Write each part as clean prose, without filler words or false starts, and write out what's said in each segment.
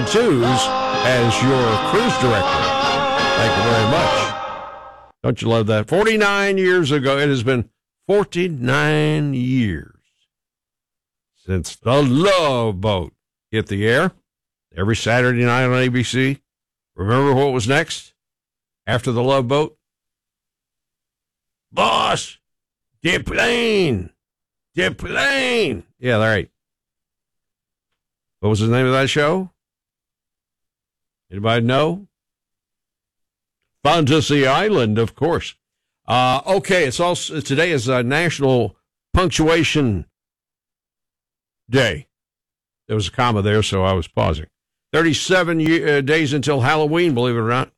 tattoos as your cruise director. Thank you very much. Don't you love that? 49 years ago, it has been 49 years since The Love Boat hit the air every Saturday night on ABC. Remember what was next after The Love Boat? Boss, the plane. Yeah, right. What was the name of that show? Anybody know? Fantasy Island, of course. Okay, it's also today is National Punctuation Day. There was a comma there, so I was pausing. 37 days until Halloween, believe it or not.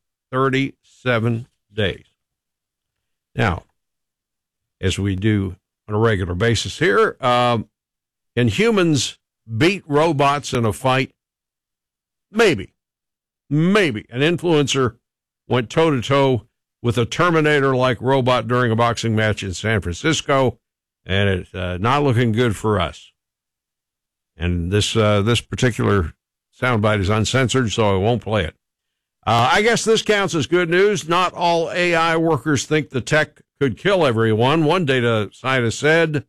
37 days. Now, as we do on a regular basis here, can humans beat robots in a fight? Maybe. An influencer went toe-to-toe with a Terminator-like robot during a boxing match in San Francisco, and it's not looking good for us. And this particular soundbite is uncensored, so I won't play it. I guess this counts as good news. Not all AI workers think the tech could kill everyone. One data scientist said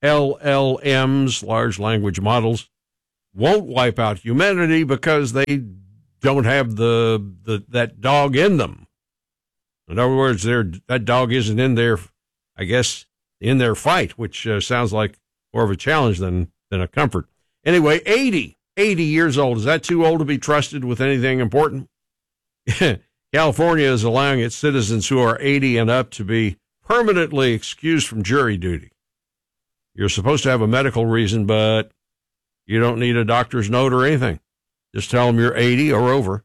LLMs, large language models, won't wipe out humanity because they don't have that dog in them. In other words, that dog isn't in there, I guess, in their fight, which sounds like more of a challenge than a comfort. Anyway, 80 years old. Is that too old to be trusted with anything important? California is allowing its citizens who are 80 and up to be permanently excused from jury duty. You're supposed to have a medical reason, but you don't need a doctor's note or anything. Just tell them you're 80 or over,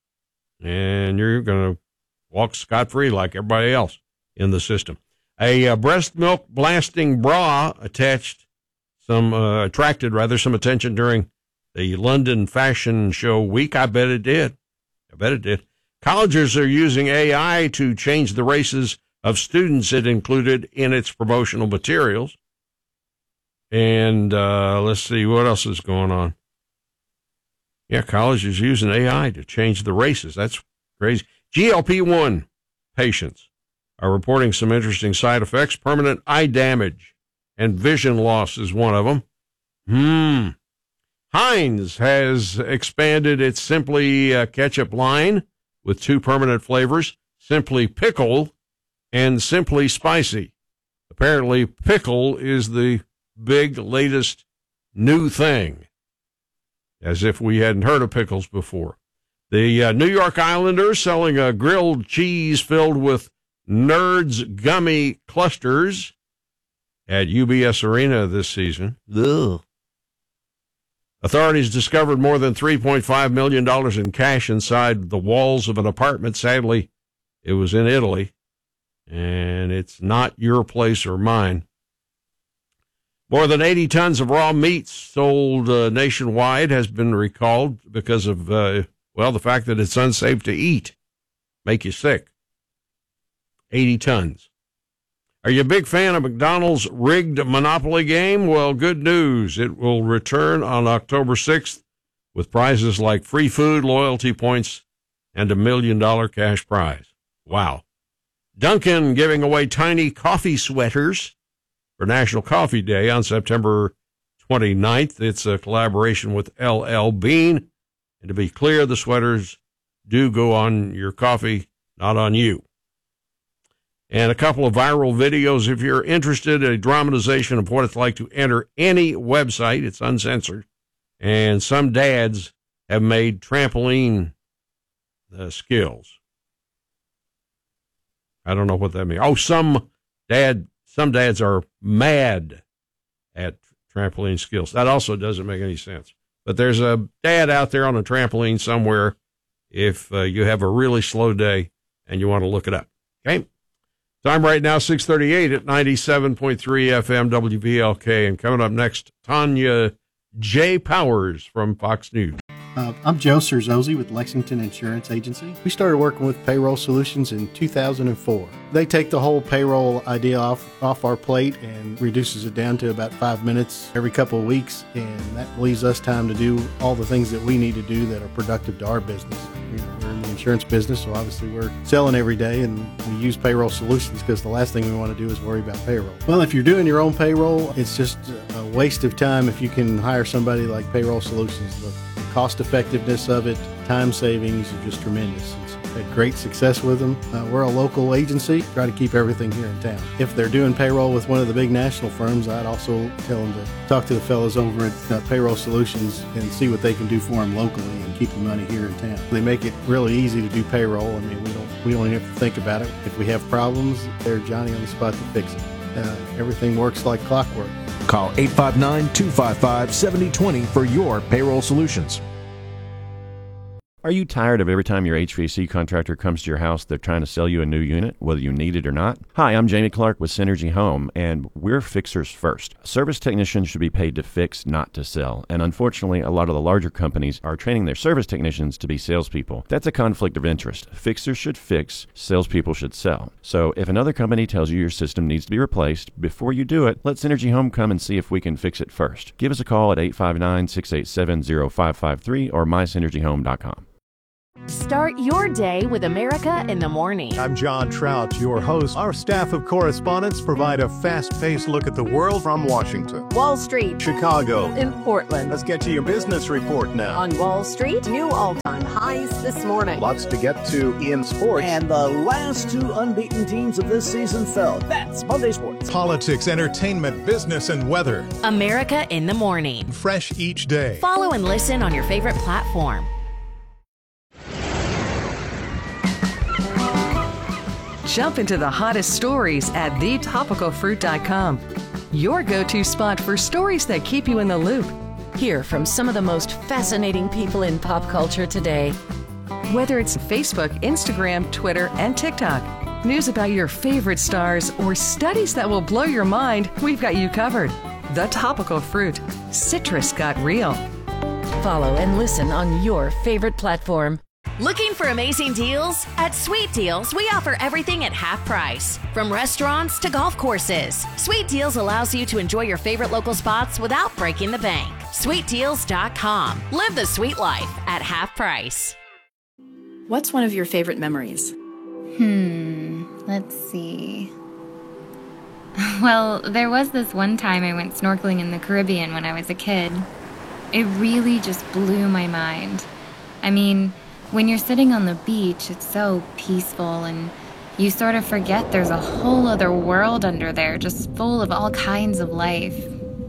and you're going to walk scot-free like everybody else in the system. A breast milk blasting bra attracted some attention during the London Fashion Show week. I bet it did. Colleges are using AI to change the races of students it included in its promotional materials. And let's see, what else is going on? Yeah, college is using AI to change the races. That's crazy. GLP-1 patients are reporting some interesting side effects. Permanent eye damage and vision loss is one of them. Heinz has expanded its Simply ketchup line with 2 permanent flavors, Simply Pickle and Simply Spicy. Apparently, pickle is the big latest new thing, as if we hadn't heard of pickles before. The New York Islanders selling a grilled cheese filled with Nerds gummy clusters at UBS Arena this season. Ugh. Authorities discovered more than $3.5 million in cash inside the walls of an apartment. Sadly, it was in Italy, and it's not your place or mine. More than 80 tons of raw meat sold nationwide has been recalled because of, the fact that it's unsafe to eat. Make you sick. 80 tons. Are you a big fan of McDonald's rigged Monopoly game? Well, good news. It will return on October 6th with prizes like free food, loyalty points, and $1 million cash prize. Wow. Dunkin' giving away tiny coffee sweaters for National Coffee Day on September 29th. It's a collaboration with LL Bean. And to be clear, the sweaters do go on your coffee, not on you. And a couple of viral videos, if you're interested, a dramatization of what it's like to enter any website. It's uncensored. And some dads have made trampoline skills. I don't know what that means. Oh, some dads are mad at trampoline skills. That also doesn't make any sense. But there's a dad out there on a trampoline somewhere if you have a really slow day and you want to look it up. Okay? Time right now, 6:38 at 97.3 FM WVLK. And coming up next, Tanya J. Powers from Fox News. I'm Joe Cerzosi with Lexington Insurance Agency. We started working with payroll solutions in 2004. They take the whole payroll idea off our plate and reduces it down to about 5 minutes every couple of weeks, and that leaves us time to do all the things that we need to do that are productive to our business. We're in the insurance business, so obviously we're selling every day, and we use payroll solutions because the last thing we want to do is worry about payroll. Well, if you're doing your own payroll, it's just a waste of time if you can hire somebody like Payroll Solutions. The cost effectiveness of it, time savings are just tremendous. It's had great success with them. We're a local agency, try to keep everything here in town. If they're doing payroll with one of the big national firms, I'd also tell them to talk to the fellows over at Payroll Solutions and see what they can do for them locally and keep the money here in town. They make it really easy to do payroll. I mean, we don't even have to think about it. If we have problems, they're Johnny on the spot to fix it. Everything works like clockwork. Call 859-255-7020 for your payroll solutions. Are you tired of every time your HVAC contractor comes to your house, they're trying to sell you a new unit, whether you need it or not? Hi, I'm Jamie Clark with Synergy Home, and we're fixers first. Service technicians should be paid to fix, not to sell. And unfortunately, a lot of the larger companies are training their service technicians to be salespeople. That's a conflict of interest. Fixers should fix, salespeople should sell. So if another company tells you your system needs to be replaced, before you do it, let Synergy Home come and see if we can fix it first. Give us a call at 859-687-0553 or mysynergyhome.com. Start your day with America in the Morning. I'm John Trout, your host. Our staff of correspondents provide a fast-paced look at the world from Washington, Wall Street, Chicago, in Portland. Let's get to your business report now. On Wall Street, new all-time highs this morning. Lots to get to in sports. And the last two unbeaten teams of this season fell. That's Monday Sports. Politics, entertainment, business, and weather. America in the Morning. Fresh each day. Follow and listen on your favorite platform. Jump into the hottest stories at thetopicalfruit.com. Your go-to spot for stories that keep you in the loop. Hear from some of the most fascinating people in pop culture today. Whether it's Facebook, Instagram, Twitter, and TikTok, news about your favorite stars, or studies that will blow your mind, we've got you covered. The Topical Fruit. Citrus got real. Follow and listen on your favorite platform. Looking for amazing deals? At Sweet Deals, we offer everything at half price. From restaurants to golf courses, Sweet Deals allows you to enjoy your favorite local spots without breaking the bank. SweetDeals.com. Live the sweet life at half price. What's one of your favorite memories? Let's see. Well, there was this one time I went snorkeling in the Caribbean when I was a kid. It really just blew my mind. I mean, when you're sitting on the beach, it's so peaceful, and you sort of forget there's a whole other world under there, just full of all kinds of life.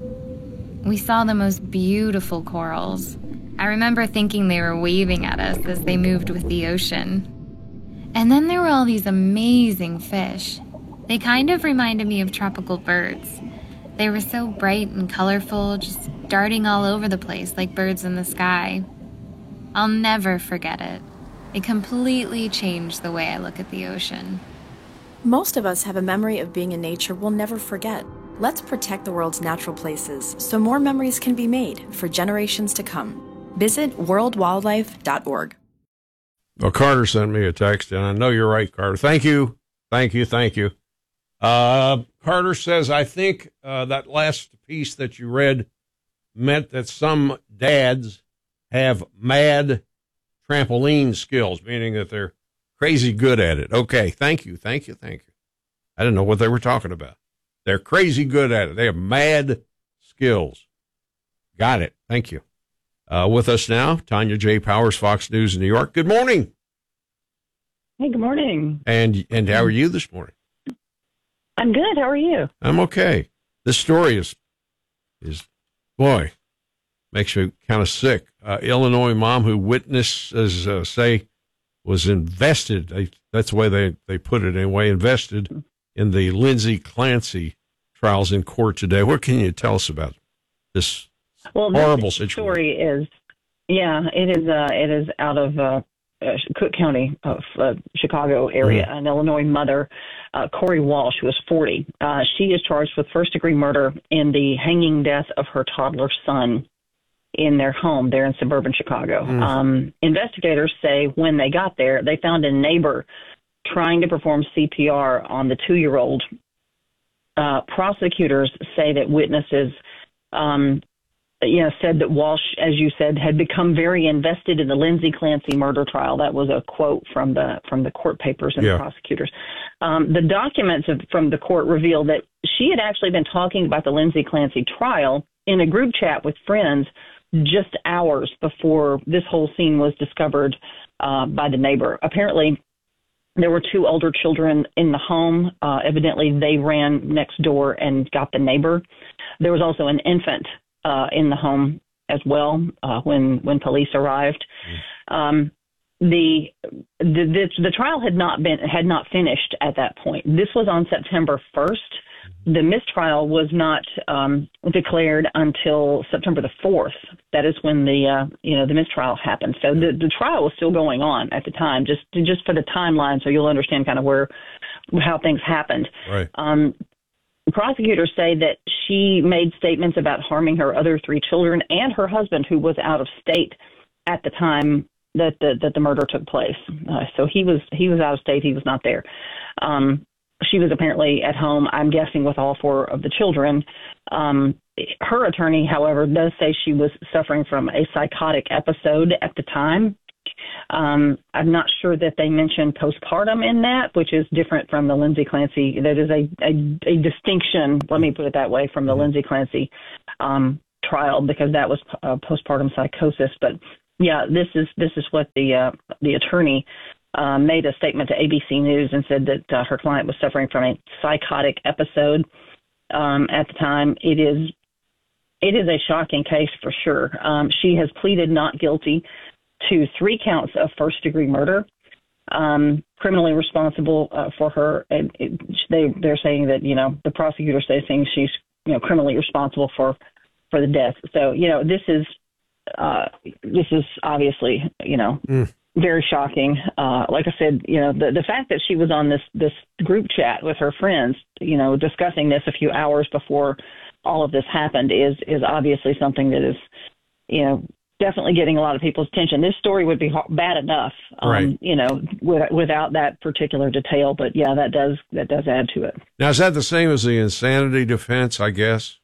We saw the most beautiful corals. I remember thinking they were waving at us as they moved with the ocean. And then there were all these amazing fish. They kind of reminded me of tropical birds. They were so bright and colorful, just darting all over the place like birds in the sky. I'll never forget it. It completely changed the way I look at the ocean. Most of us have a memory of being in nature we'll never forget. Let's protect the world's natural places so more memories can be made for generations to come. Visit worldwildlife.org. Well, Carter sent me a text, and I know you're right, Carter. Thank you. Carter says, I think that last piece that you read meant that some dads have mad trampoline skills, meaning that they're crazy good at it. Okay, thank you. I didn't know what they were talking about. They're crazy good at it. They have mad skills. Got it. Thank you. With us now, Tanya J. Powers, Fox News, New York. Good morning. Hey, good morning. And how are you this morning? I'm good. How are you? I'm okay. This story is boy, makes me kind of sick. Illinois mom who witnesses say was invested. That's the way they put it anyway. Invested in the Lindsay Clancy trials in court today. What can you tell us about this horrible situation? Story is, it is out of Cook County, Chicago area. An Illinois mother, Corey Walsh, who was 40. She is charged with first-degree murder in the hanging death of her toddler son. in their home there in suburban Chicago. Investigators say when they got there, they found a neighbor trying to perform CPR on the 2-year-old. Prosecutors say that witnesses, said that Walsh, as you said, had become very invested in the Lindsay Clancy murder trial. That was a quote from the court papers and the prosecutors. The documents from the court reveal that she had actually been talking about the Lindsay Clancy trial in a group chat with friends just hours before this whole scene was discovered by the neighbor. Apparently, there were 2 older children in the home. Evidently, they ran next door and got the neighbor. There was also an infant in the home as well when police arrived. The trial had not finished at that point. This was on September 1st. The mistrial was not declared until September the 4th. That is when the mistrial happened. So the trial was still going on at the time, just for the timeline, so you'll understand kind of how things happened. Right. Prosecutors say that she made statements about harming her other 3 children and her husband, who was out of state at the time that the murder took place. So he was out of state. He was not there. She was apparently at home, I'm guessing, with all 4 of the children. Her attorney, however, does say she was suffering from a psychotic episode at the time. I'm not sure that they mentioned postpartum in that, which is different from the Lindsay Clancy. That is a distinction, let me put it that way, from the Lindsay Clancy trial, because that was postpartum psychosis. But yeah, this is what the attorney made a statement to ABC News and said that her client was suffering from a psychotic episode at the time. It is a shocking case for sure. She has pleaded not guilty to 3 counts of first-degree murder, criminally responsible for her. And they're saying that, the prosecutor says she's, criminally responsible for the death. So, this is obviously, very shocking. Like I said, the fact that she was on this group chat with her friends, discussing this a few hours before all of this happened is obviously something that is, definitely getting a lot of people's attention. This story would be bad enough, right. Without that particular detail. But yeah, that does add to it. Now, is that the same as the insanity defense, I guess?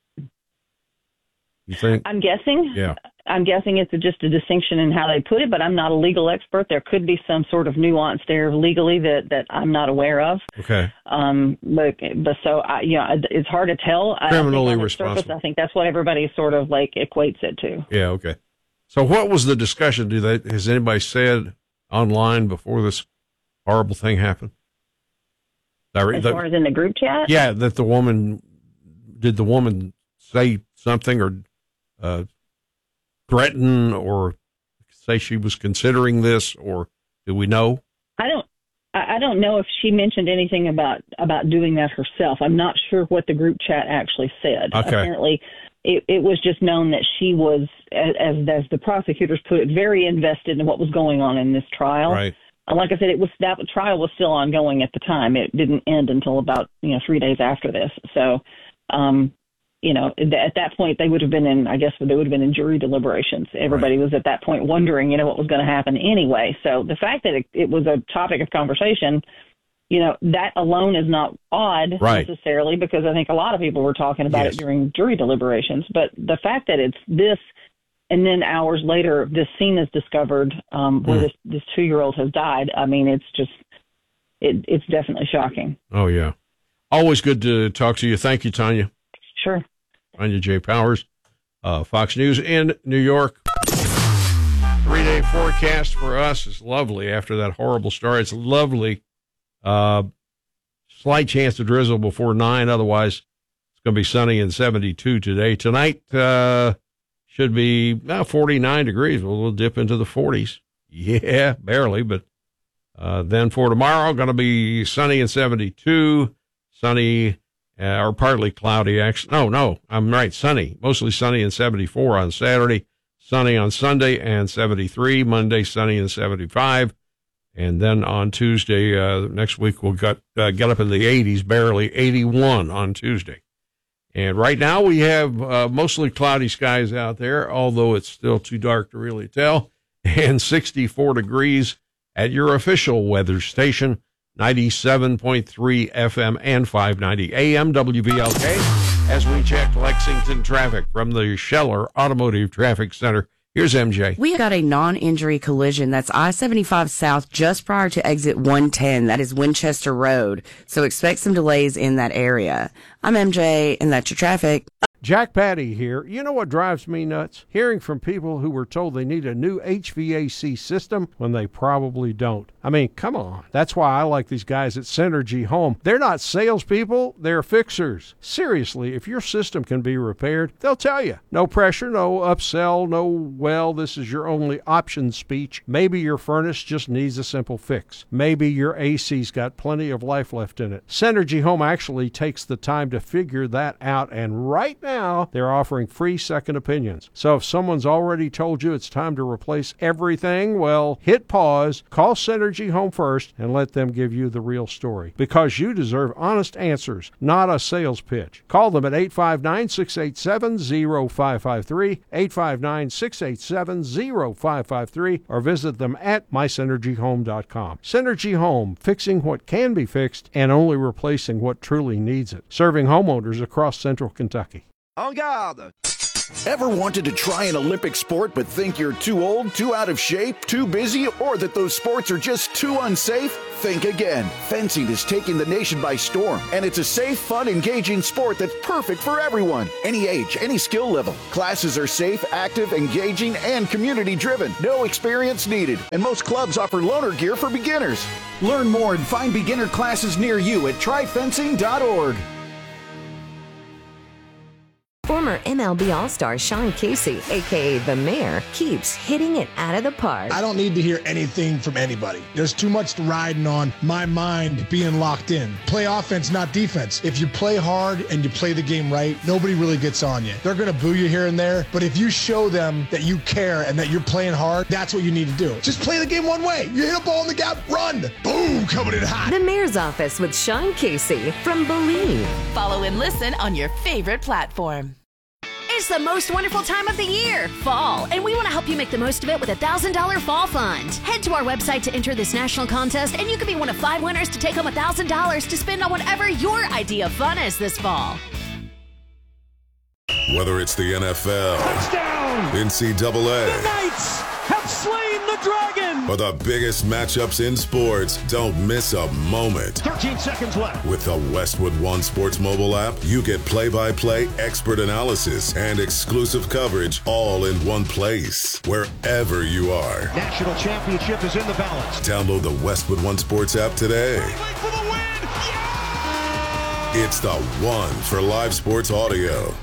You think? I'm guessing. Yeah. I'm guessing it's just a distinction in how they put it, but I'm not a legal expert. There could be some sort of nuance there legally that I'm not aware of. Okay. But so it's hard to tell. Criminally responsible. Surface, I think that's what everybody sort of equates it to. Yeah. Okay. So what was the discussion? Has anybody said online before this horrible thing happened? As far as in the group chat? Yeah, that the woman say something or threaten or say she was considering this, or do we know? I don't know if she mentioned anything about doing that herself. I'm not sure what the group chat actually said. Okay. Apparently, it was just known that she was, as the prosecutors put it, very invested in what was going on in this trial. Right. Like I said, that trial was still ongoing at the time. It didn't end until about 3 days after this. So, at that point they would have been in jury deliberations. Everybody was at that point wondering, what was going to happen anyway. So the fact that it was a topic of conversation, that alone is not odd necessarily, because I think a lot of people were talking about it during jury deliberations. But the fact that it's this, and then hours later, this scene is discovered where this 2-year-old has died. I mean, it's definitely shocking. Oh, yeah. Always good to talk to you. Thank you, Tanya. Sure. Tanya J. Powers, Fox News in New York. 3-day forecast for us is lovely after that horrible start. It's lovely. Slight chance of drizzle before 9. Otherwise, it's going to be sunny and 72 today. Tonight should be 49 degrees. We'll dip into the 40s. Yeah, barely. But then for tomorrow, going to be sunny and 72. Sunny or partly cloudy. Actually, no, I'm right. Sunny, mostly sunny and 74 on Saturday. Sunny on Sunday and 73. Monday, sunny and 75. And then on Tuesday, next week, we'll get up in the 80s, barely 81 on Tuesday. And right now we have mostly cloudy skies out there, although it's still too dark to really tell, and 64 degrees at your official weather station, 97.3 FM and 590 AM WVLK. As we check Lexington traffic from the Scheller Automotive Traffic Center, here's MJ. We got a non-injury collision. That's I-75 South just prior to exit 110. That is Winchester Road. So expect some delays in that area. I'm MJ, and that's your traffic. Jack Patty here. You know what drives me nuts? Hearing from people who were told they need a new HVAC system when they probably don't. I mean, come on. That's why I like these guys at Synergy Home. They're not salespeople, they're fixers. Seriously, if your system can be repaired, they'll tell you. No pressure, no upsell, no, well, this is your only option speech. Maybe your furnace just needs a simple fix. Maybe your AC's got plenty of life left in it. Synergy Home actually takes the time to figure that out, and right now, they're offering free second opinions. So if someone's already told you it's time to replace everything, well, hit pause, call Synergy Home first, and let them give you the real story. Because you deserve honest answers, not a sales pitch. Call them at 859-687-0553, 859-687-0553, or visit them at mysynergyhome.com. Synergy Home, fixing what can be fixed and only replacing what truly needs it. Serving homeowners across central Kentucky. En garde! Ever wanted to try an Olympic sport but think you're too old, too out of shape, too busy, or that those sports are just too unsafe? Think again. Fencing is taking the nation by storm, and it's a safe, fun, engaging sport that's perfect for everyone. Any age, any skill level. Classes are safe, active, engaging, and community-driven. No experience needed, and most clubs offer loaner gear for beginners. Learn more and find beginner classes near you at tryfencing.org. Former MLB All-Star Sean Casey, a.k.a. The Mayor, keeps hitting it out of the park. I don't need to hear anything from anybody. There's too much riding on my mind being locked in. Play offense, not defense. If you play hard and you play the game right, nobody really gets on you. They're going to boo you here and there, but if you show them that you care and that you're playing hard, that's what you need to do. Just play the game one way. You hit a ball in the gap, run. Boom, coming in hot. The Mayor's Office with Sean Casey from Believe. Follow and listen on your favorite platform. It's the most wonderful time of the year, fall, and we want to help you make the most of it with a $1,000 fall fund. Head to our website to enter this national contest, and you could be one of 5 winners to take home $1,000 to spend on whatever your idea of fun is this fall. Whether it's the NFL, touchdown, NCAA, the Knights have slain the dragon, or the biggest matchups in sports, don't miss a moment. 13 seconds left. With the Westwood One Sports mobile app, you get play-by-play expert analysis and exclusive coverage all in one place, wherever you are. National championship is in the balance. Download the Westwood One Sports app today. For the win. Yeah! It's the one for live sports audio.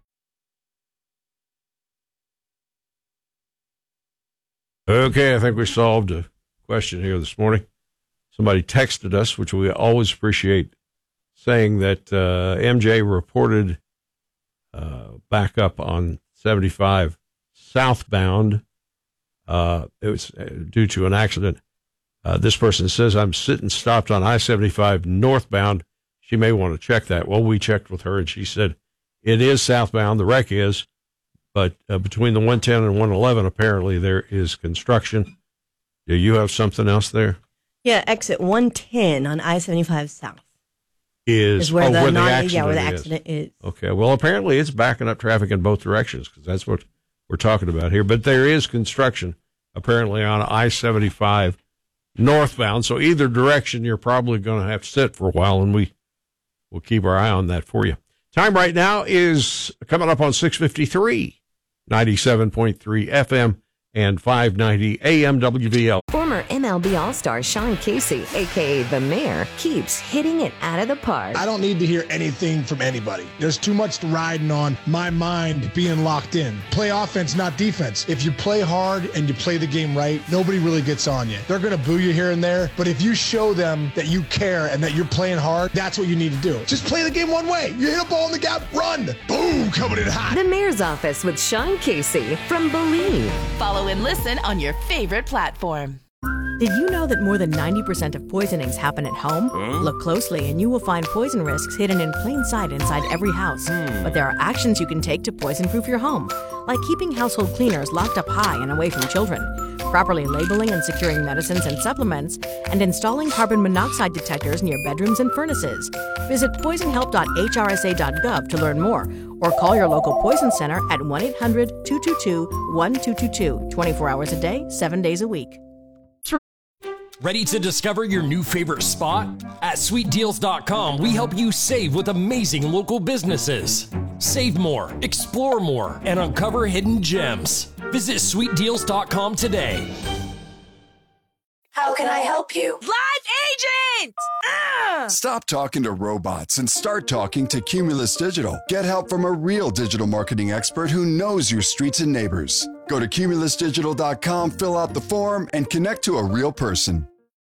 Okay, I think we solved a question here this morning. Somebody texted us, which we always appreciate, saying that MJ reported back up on 75 southbound. It was due to an accident. This person says, I'm sitting stopped on I-75 northbound. She may want to check that. Well, we checked with her, and she said it is southbound. The wreck is. But between the 110 and 111, apparently there is construction. Do you have something else there? Yeah, exit 110 on I-75 South. Is where the accident accident is. Okay, well, apparently it's backing up traffic in both directions because that's what we're talking about here. But there is construction apparently on I-75 northbound. So either direction, you're probably going to have to sit for a while, and we'll keep our eye on that for you. Time right now is coming up on 6:53. 97.3 FM and 590 AM WVL. Former MLB All-Star Sean Casey, a.k.a. The Mayor, keeps hitting it out of the park. I don't need to hear anything from anybody. There's too much riding on my mind being locked in. Play offense, not defense. If you play hard and you play the game right, nobody really gets on you. They're going to boo you here and there, but if you show them that you care and that you're playing hard, that's what you need to do. Just play the game one way. You hit a ball in the gap, run. Boom, coming in hot. The Mayor's Office with Sean Casey from Believe. Follow and listen on your favorite platform. Did you know that more than 90% of poisonings happen at home? Look closely and you will find poison risks hidden in plain sight inside every house. But there are actions you can take to poison-proof your home, like keeping household cleaners locked up high and away from children, properly labeling and securing medicines and supplements, and installing carbon monoxide detectors near bedrooms and furnaces. Visit poisonhelp.hrsa.gov to learn more, or call your local poison center at 1-800-222-1222, 24 hours a day, 7 days a week. Ready to discover your new favorite spot? At SweetDeals.com, we help you save with amazing local businesses. Save more, explore more, and uncover hidden gems. Visit SweetDeals.com today. How can I help you? Live agent! Stop talking to robots and start talking to Cumulus Digital. Get help from a real digital marketing expert who knows your streets and neighbors. Go to CumulusDigital.com, fill out the form, and connect to a real person.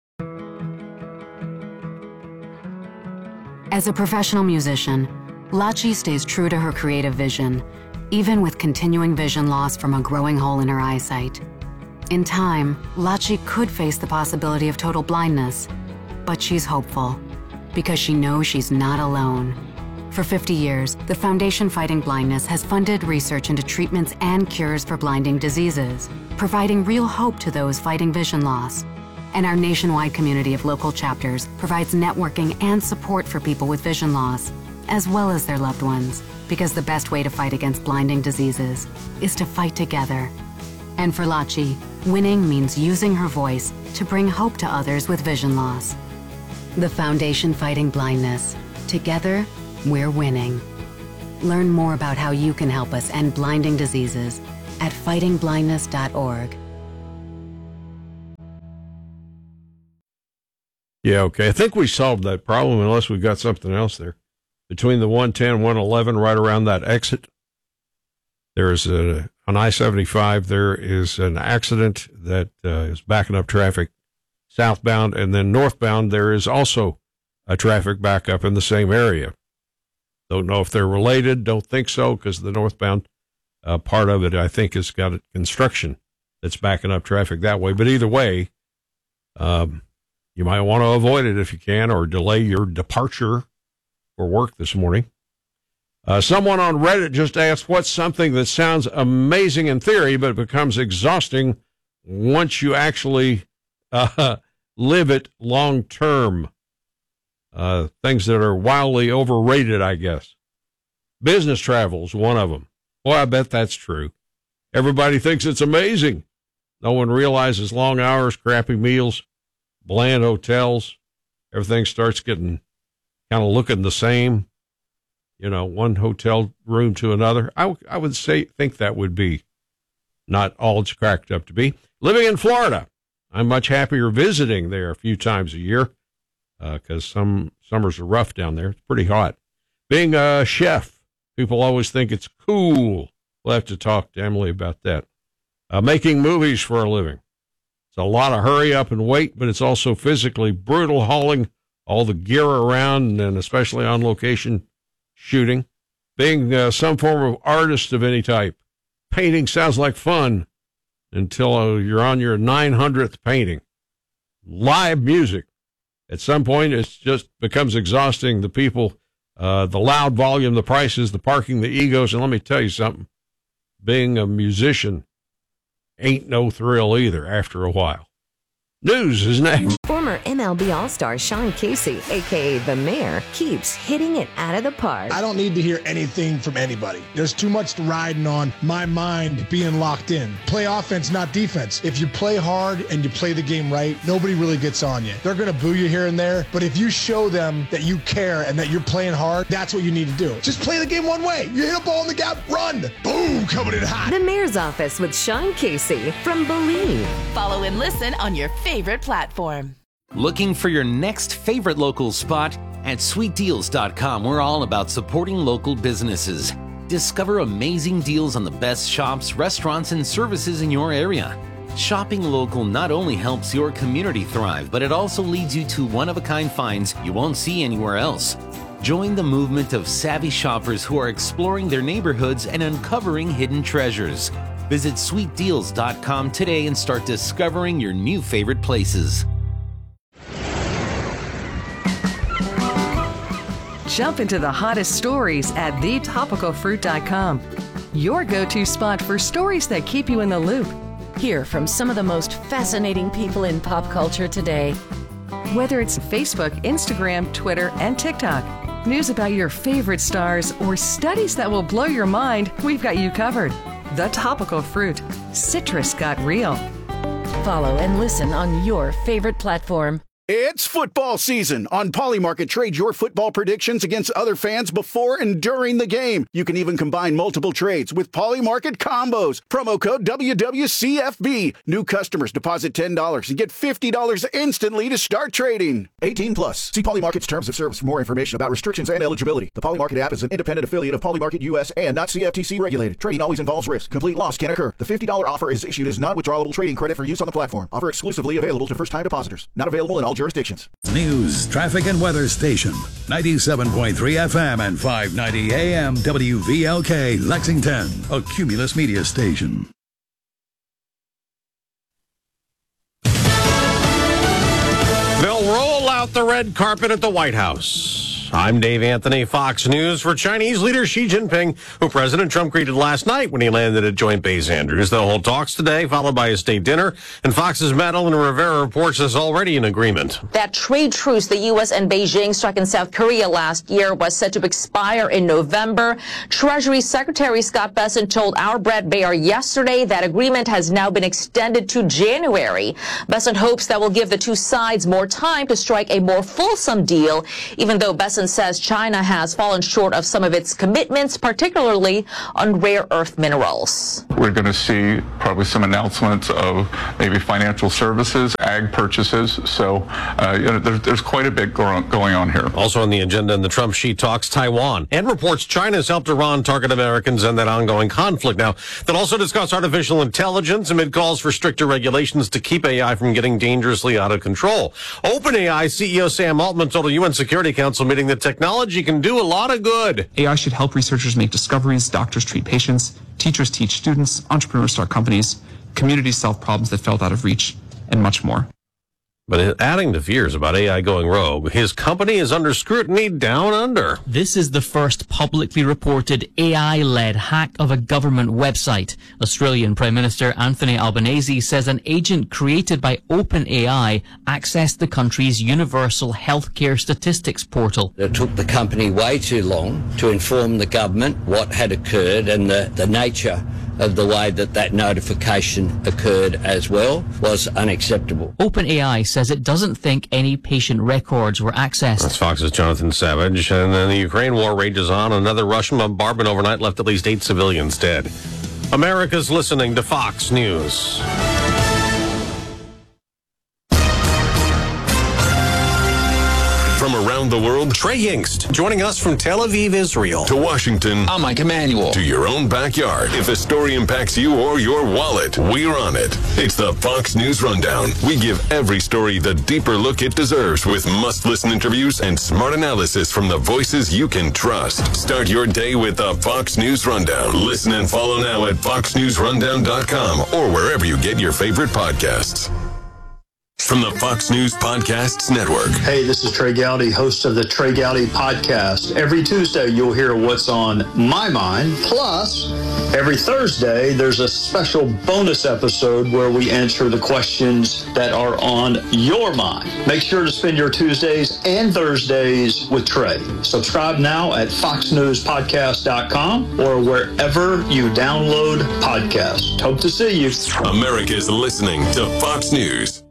As a professional musician, Lachi stays true to her creative vision, even with continuing vision loss from a growing hole in her eyesight. In time, Lachi could face the possibility of total blindness, but she's hopeful because she knows she's not alone. For 50 years, the Foundation Fighting Blindness has funded research into treatments and cures for blinding diseases, providing real hope to those fighting vision loss. And our nationwide community of local chapters provides networking and support for people with vision loss, as well as their loved ones, because the best way to fight against blinding diseases is to fight together. And for Lachi, winning means using her voice to bring hope to others with vision loss. The Foundation Fighting Blindness. Together, we're winning. Learn more about how you can help us end blinding diseases at fightingblindness.org. Yeah, okay. I think we solved that problem unless we've got something else there. Between the 110 and 111, right around that exit, there is on I-75, there is an accident that is backing up traffic southbound, and then northbound, there is also a traffic backup in the same area. Don't know if they're related. Don't think so, because the northbound part of it, I think, has got a construction that's backing up traffic that way. But either way, you might want to avoid it if you can, or delay your departure for work this morning. Someone on Reddit just asked, what's something that sounds amazing in theory, but it becomes exhausting once you actually live it long term? Things that are wildly overrated, I guess. Business travel is one of them. Boy, I bet that's true. Everybody thinks it's amazing. No one realizes long hours, crappy meals, bland hotels, everything starts getting kind of looking the same. You know, one hotel room to another. I would think that would be not all it's cracked up to be. Living in Florida, I'm much happier visiting there a few times a year because some summers are rough down there. It's pretty hot. Being a chef, people always think it's cool. We'll have to talk to Emily about that. Making movies for a living. It's a lot of hurry up and wait, but it's also physically brutal, hauling all the gear around, and especially on location shooting. Being some form of artist of any type. Painting sounds like fun until you're on your 900th painting. Live music. At some point, it just becomes exhausting. The people, the loud volume, the prices, the parking, the egos. And let me tell you something. Being a musician ain't no thrill either after a while. News is next. Former MLB All-Star Sean Casey, a.k.a. The Mayor, keeps hitting it out of the park. I don't need to hear anything from anybody. There's too much riding on my mind being locked in. Play offense, not defense. If you play hard and you play the game right, nobody really gets on you. They're going to boo you here and there, but if you show them that you care and that you're playing hard, that's what you need to do. Just play the game one way. You hit a ball in the gap, run. Boom, coming in hot. The Mayor's Office with Sean Casey from Believe. Follow and listen on your favorite platform. Looking for your next favorite local spot? At SweetDeals.com, we're all about supporting local businesses. Discover amazing deals on the best shops, restaurants, and services in your area. Shopping local not only helps your community thrive, but it also leads you to one-of-a-kind finds you won't see anywhere else. Join the movement of savvy shoppers who are exploring their neighborhoods and uncovering hidden treasures. Visit sweetdeals.com today and start discovering your new favorite places. Jump into the hottest stories at thetopicalfruit.com. Your go-to spot for stories that keep you in the loop. Hear from some of the most fascinating people in pop culture today. Whether it's Facebook, Instagram, Twitter, and TikTok, news about your favorite stars, or studies that will blow your mind, we've got you covered. The Topical Fruit. Citrus got real. Follow and listen on your favorite platform. It's football season. On Polymarket, trade your football predictions against other fans before and during the game. You can even combine multiple trades with Polymarket combos. Promo code WWCFB. New customers deposit $10 and get $50 instantly to start trading. 18 plus. See Polymarket's terms of service for more information about restrictions and eligibility. The Polymarket app is an independent affiliate of Polymarket US and not CFTC regulated. Trading always involves risk. Complete loss can occur. The $50 offer is issued as non-withdrawable trading credit for use on the platform. Offer exclusively available to first-time depositors. Not available in all jurisdictions. News, traffic, and weather station. 97.3 FM and 590 AM WVLK Lexington, a Cumulus media station. They'll roll out the red carpet at the White House. I'm Dave Anthony, Fox News. For Chinese leader Xi Jinping, who President Trump greeted last night when he landed at Joint Base Andrews. They'll hold talks today, followed by a state dinner. And Fox's Madeline Rivera reports there's already an agreement. That trade truce the U.S. and Beijing struck in South Korea last year was set to expire in November. Treasury Secretary Scott Bessent told our Brett Baer yesterday that agreement has now been extended to January. Bessent hopes that will give the two sides more time to strike a more fulsome deal, even though Bessent says China has fallen short of some of its commitments, particularly on rare earth minerals. We're going to see probably some announcements of maybe financial services, ag purchases. So there's quite a bit going on here. Also on the agenda in the Trump-Xi talks, Taiwan, and reports China has helped Iran target Americans in that ongoing conflict. Now, they'll also discuss artificial intelligence amid calls for stricter regulations to keep AI from getting dangerously out of control. OpenAI CEO Sam Altman told a UN Security Council meeting that technology can do a lot of good. AI should help researchers make discoveries, doctors treat patients, teachers teach students, entrepreneurs start companies, communities solve problems that felt out of reach, and much more. But adding to fears about AI going rogue, his company is under scrutiny down under. This is the first publicly reported AI-led hack of a government website. Australian Prime Minister Anthony Albanese says an agent created by OpenAI accessed the country's universal healthcare statistics portal. It took the company way too long to inform the government what had occurred, and the nature of the way that notification occurred as well was unacceptable. OpenAI says it doesn't think any patient records were accessed. That's Fox's Jonathan Savage. And then the Ukraine war rages on. Another Russian bombardment overnight left at least 8 civilians dead. America's listening to Fox News. From around the world, Trey Yingst, joining us from Tel Aviv, Israel. To Washington. I'm Mike Emanuel. To your own backyard. If a story impacts you or your wallet, we're on it. It's the Fox News Rundown. We give every story the deeper look it deserves with must-listen interviews and smart analysis from the voices you can trust. Start your day with the Fox News Rundown. Listen and follow now at foxnewsrundown.com or wherever you get your favorite podcasts. From the Fox News Podcasts Network. Hey, this is Trey Gowdy, host of the Trey Gowdy Podcast. Every Tuesday, you'll hear what's on my mind. Plus, every Thursday, there's a special bonus episode where we answer the questions that are on your mind. Make sure to spend your Tuesdays and Thursdays with Trey. Subscribe now at foxnewspodcast.com or wherever you download podcasts. Hope to see you. America's listening to Fox News.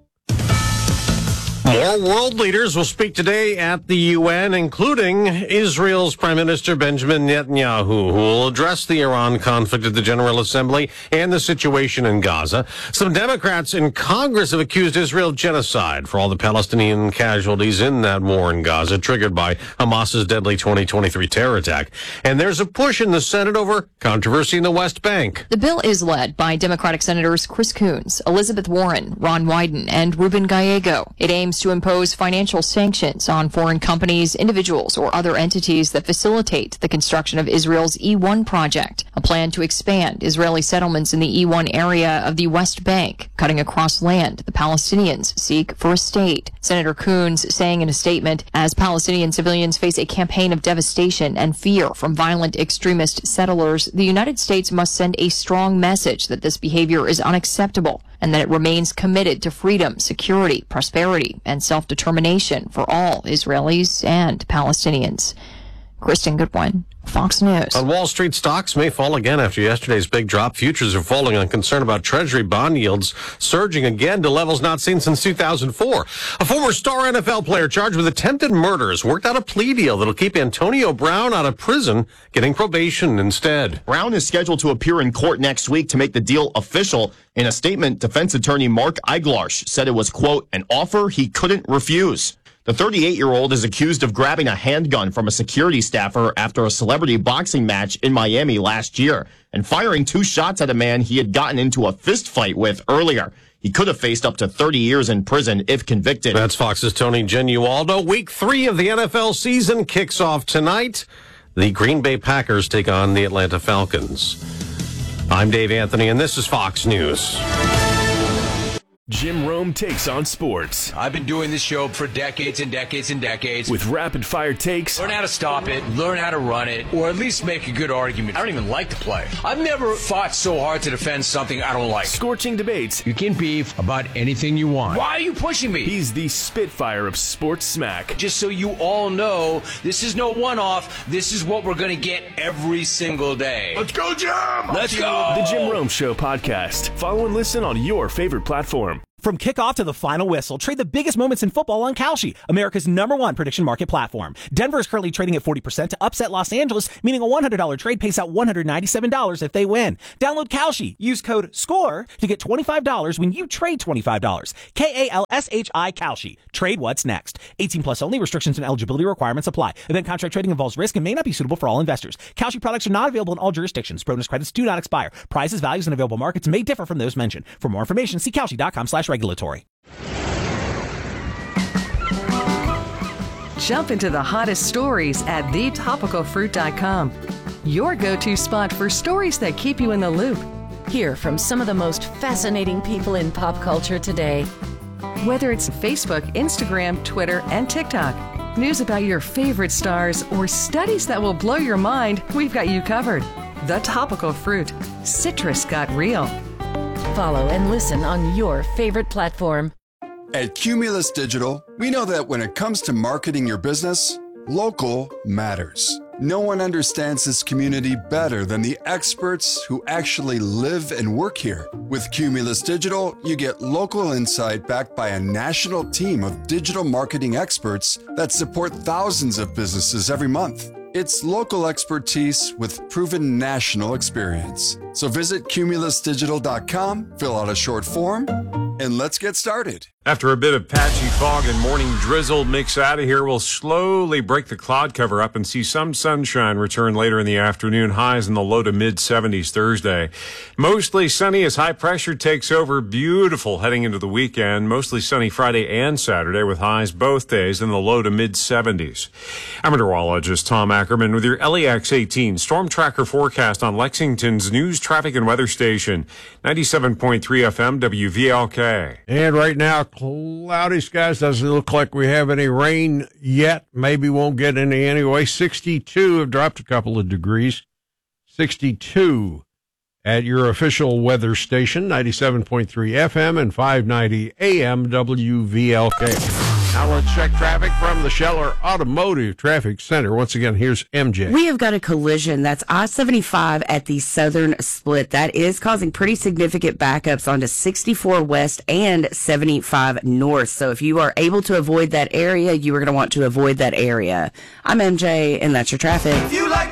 More world leaders will speak today at the UN, including Israel's Prime Minister Benjamin Netanyahu, who will address the Iran conflict at the General Assembly and the situation in Gaza. Some Democrats in Congress have accused Israel of genocide for all the Palestinian casualties in that war in Gaza, triggered by Hamas's deadly 2023 terror attack. And there's a push in the Senate over controversy in the West Bank. The bill is led by Democratic Senators Chris Coons, Elizabeth Warren, Ron Wyden, and Ruben Gallego. It aims plans to impose financial sanctions on foreign companies, individuals, or other entities that facilitate the construction of Israel's E1 project, a plan to expand Israeli settlements in the E1 area of the West Bank, cutting across land the Palestinians seek for a state. Senator Coons saying in a statement, as Palestinian civilians face a campaign of devastation and fear from violent extremist settlers, the United States must send a strong message that this behavior is unacceptable and that it remains committed to freedom, security, prosperity, and self-determination for all Israelis and Palestinians. Kristen Goodwin, Fox News. On Wall Street, stocks may fall again after yesterday's big drop. Futures are falling on concern about Treasury bond yields surging again to levels not seen since 2004. A former star NFL player charged with attempted murder has worked out a plea deal that'll keep Antonio Brown out of prison, getting probation instead. Brown is scheduled to appear in court next week to make the deal official. In a statement, defense attorney Mark Eiglarsh said it was, quote, an offer he couldn't refuse. The 38-year-old is accused of grabbing a handgun from a security staffer after a celebrity boxing match in Miami last year and firing 2 shots at a man he had gotten into a fist fight with earlier. He could have faced up to 30 years in prison if convicted. That's Fox's Tony Genualdo. Week 3 of the NFL season kicks off tonight. The Green Bay Packers take on the Atlanta Falcons. I'm Dave Anthony, and this is Fox News. Jim Rome takes on sports. I've been doing this show for decades and decades and decades. With rapid-fire takes. Learn how to stop it, learn how to run it, or at least make a good argument. I don't even like to play. I've never fought so hard to defend something I don't like. Scorching debates. You can beef about anything you want. Why are you pushing me? He's the Spitfire of sports smack. Just so you all know, this is no one-off. This is what we're going to get every single day. Let's go, Jim! Let's go! The Jim Rome Show podcast. Follow and listen on your favorite platform. From kickoff to the final whistle, trade the biggest moments in football on Kalshi, America's #1 prediction market platform. Denver is currently trading at 40% to upset Los Angeles, meaning a $100 trade pays out $197 if they win. Download Kalshi. Use code SCORE to get $25 when you trade $25. KALSHI Kalshi. Trade what's next. 18 plus only. Restrictions and eligibility requirements apply. Event contract trading involves risk and may not be suitable for all investors. Kalshi products are not available in all jurisdictions. Bonus credits do not expire. Prices, values, and available markets may differ from those mentioned. For more information, see Kalshi.com/regulatory. Jump into the hottest stories at thetopicalfruit.com. Your go-to spot for stories that keep you in the loop. Hear from some of the most fascinating people in pop culture today. Whether it's Facebook, Instagram, Twitter, and TikTok, news about your favorite stars, or studies that will blow your mind, we've got you covered. The Topical Fruit. Citrus got real. Follow and listen on your favorite platform. At Cumulus Digital, we know that when it comes to marketing your business, local matters. No one understands this community better than the experts who actually live and work here. With Cumulus Digital, you get local insight backed by a national team of digital marketing experts that support thousands of businesses every month. It's local expertise with proven national experience. So visit cumulusdigital.com, fill out a short form, and let's get started. After a bit of patchy fog and morning drizzle mix out of here, we'll slowly break the cloud cover up and see some sunshine return later in the afternoon. Highs in the low to mid 70s Thursday. Mostly sunny as high pressure takes over. Beautiful heading into the weekend. Mostly sunny Friday and Saturday with highs both days in the low to mid 70s. I'm meteorologist Tom Ackerman with your LEX 18 Storm Tracker forecast on Lexington's news, traffic, and weather station. 97.3 FM WVLK. And right now, cloudy skies. Doesn't look like we have any rain yet. Maybe won't get any anyway. 62 have dropped a couple of degrees. 62 at your official weather station, 97.3 FM and 590 AM WVLK. Now let's check traffic from the Scheller Automotive Traffic Center. Once again, here's MJ. We have got a collision. That's I-75 at the southern split. That is causing pretty significant backups onto 64 West and 75 North. So if you are able to avoid that area, you are going to want to avoid that area. I'm MJ, and that's your traffic.